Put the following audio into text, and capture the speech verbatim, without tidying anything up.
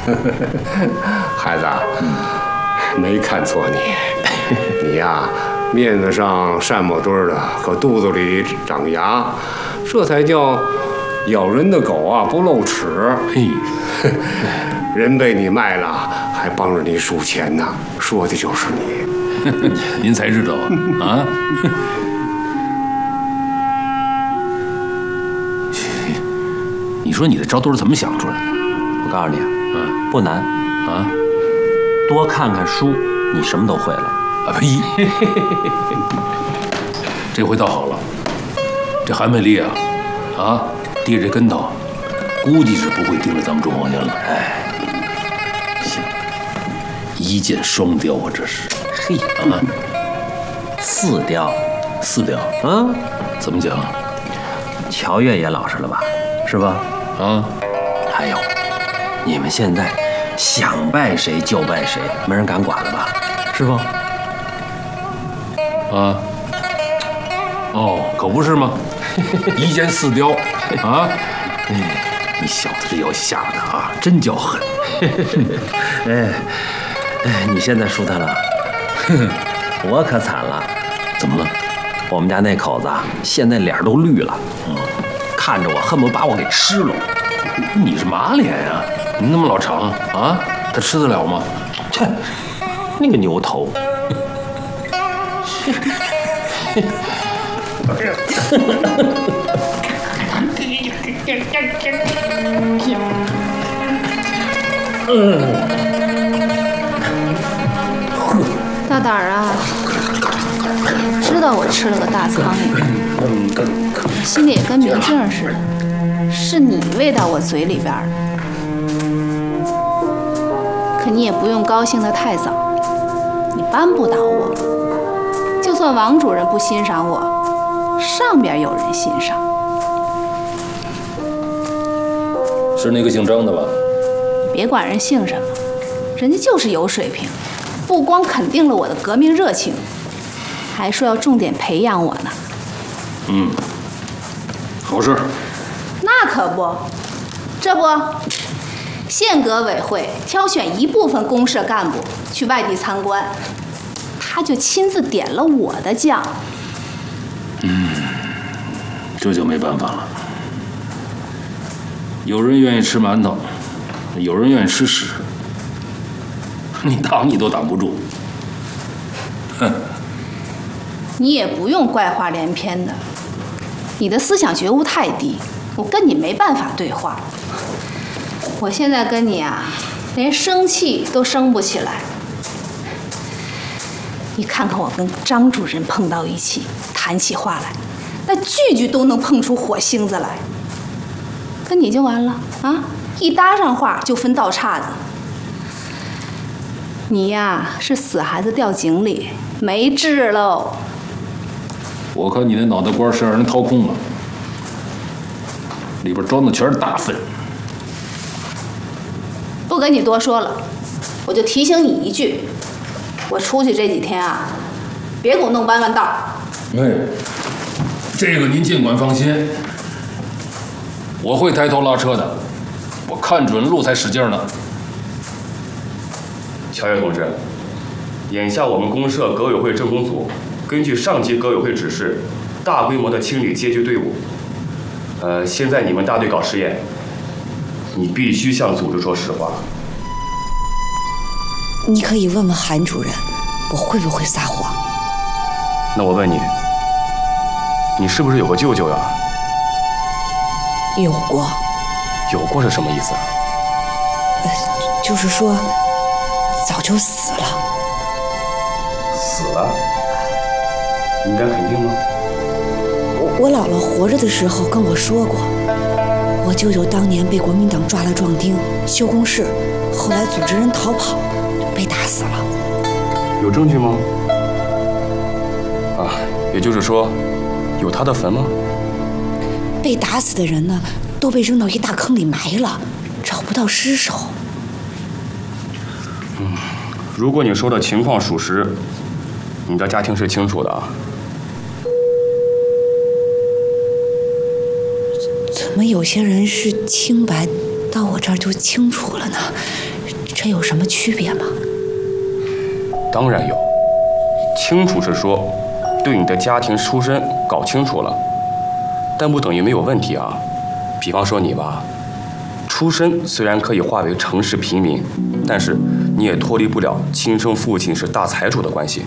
孩子，没看错你，你呀，面子上善抹墩的，可肚子里长牙，这才叫咬人的狗啊不露齿。嘿，人被你卖了，还帮着你数钱呢，说的就是你。 您才知道啊？你说你的招都是怎么想出来的？ 我告诉你啊， 嗯， 不难啊， 多看看书，你什么都会了。 啊呸！这回倒好了，这韩美丽啊，啊，跌这跟头，估计是不会盯着咱们中黄年了。哎，行，一箭双雕啊，这是。 嘿啊，四雕， 四雕， 嗯， 怎么讲？ 乔越也老实了吧，是吧？ 啊， 还有，你们现在想拜谁就拜谁，没人敢管了吧？是不？ 啊，哦，可不是吗？一箭四雕啊！哎，你小子这腰下的啊，真叫狠！ 哎，哎，你现在输他了，我可惨了。 怎么了？ 我们家那口子啊，现在脸都绿了，嗯，看着我恨不得把我给吃了。 你是马脸呀？你那么老长啊，他吃得了吗？ 切，那个牛头。 大胆儿啊！知道我吃了个大苍蝇，心里也跟明镜似的，是你喂到我嘴里边儿。可你也不用高兴得太早，你扳不倒我。就算王主任不欣赏我，上边有人欣赏。 是那个姓张的吧？ 你别管人姓什么，人家就是有水平，不光肯定了我的革命热情，还说要重点培养我呢。 嗯，好事。 那可不，这不，县革委会挑选一部分公社干部去外地参观，他就亲自点了我的将。 嗯，这就没办法了。有人愿意吃馒头，有人愿意吃屎，你挡你都挡不住。哼， 你也不用怪话连篇的，你的思想觉悟太低，我跟你没办法对话。我现在跟你啊，连生气都生不起来。你看看我跟张主任碰到一起，谈起话来，那句句都能碰出火星子来。跟你就完了啊！一搭上话就分道岔子。你呀，是死孩子掉井里，没治喽。 我看你那脑袋瓜是让人掏空了，里边装的全是大粪。 不跟你多说了，我就提醒你一句，我出去这几天啊，别给我弄弯弯道。 哎，这个您尽管放心，我会抬头拉车的，我看准路才使劲呢。 乔越同志，眼下我们公社革委会政工组根据上级革委会指示，大规模的清理街区队伍。呃，现在你们大队搞实验，你必须向组织说实话。 你可以问问韩主任，我会不会撒谎？ 那我问你，你是不是有个舅舅呀？ 有过。 有过是什么意思啊？ 呃，就是说，早就死了。 死了？你敢肯定吗？ 我我姥姥活着的时候跟我说过，我舅舅当年被国民党抓了壮丁，修工事，后来组织人逃跑，被打死了。 有证据吗？啊，也就是说，有他的坟吗？ 被打死的人呢，都被扔到一大坑里埋了，找不到尸首。 嗯，如果你说的情况属实，你的家庭是清楚的啊。 怎么有些人是清白，到我这儿就清楚了呢？ 这有什么区别吗？ 当然有，清楚是说，对你的家庭出身搞清楚了，但不等于没有问题啊。比方说你吧，出身虽然可以化为城市平民，但是你也脱离不了亲生父亲是大财主的关系。